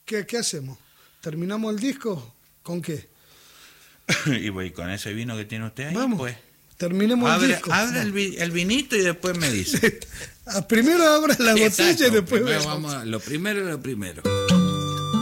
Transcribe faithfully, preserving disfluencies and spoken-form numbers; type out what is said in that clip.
¿Qué, qué hacemos? ¿Terminamos el disco? ¿Con qué? Y voy con ese vino que tiene usted ahí, Vamos, pues. terminemos Abre, el disco. abre el, vi- el vinito y después me dice. Primero abra la Exacto, botella y después primero vemos. vamos a- lo primero es lo primero.